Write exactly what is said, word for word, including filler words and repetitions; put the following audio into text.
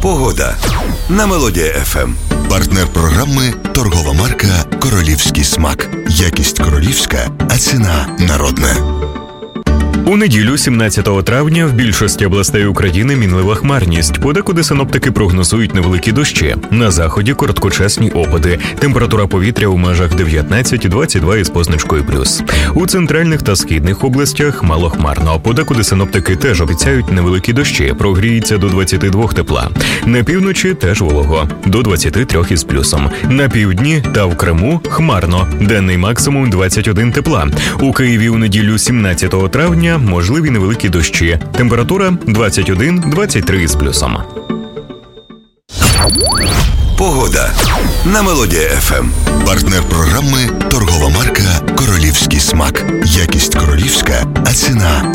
Погода на Мелодія еф ем. Партнер програми – торгова марка «Королівський смак». Якість королівська, а ціна народна. У неділю, сімнадцятого травня, в більшості областей України мінлива хмарність. Подекуди синоптики прогнозують невеликі дощі. На заході – короткочасні опади. Температура повітря у межах дев'ятнадцять - двадцять два із позначкою плюс. У центральних та східних областях малохмарно. Подекуди синоптики теж обіцяють невеликі дощі. Прогріється до двадцяти двох тепла. На півночі теж волого. До двадцяти трьох із плюсом. На півдні та в Криму – хмарно. Денний максимум двадцять один тепла. У Києві у неділю, сімнадцятого травня, можливі невеликі дощі. Температура двадцять один - двадцять три із плюсом. Погода на Мелодія еф ем. Партнер програми – торгова марка «Королівський смак». Якість королівська, а ціна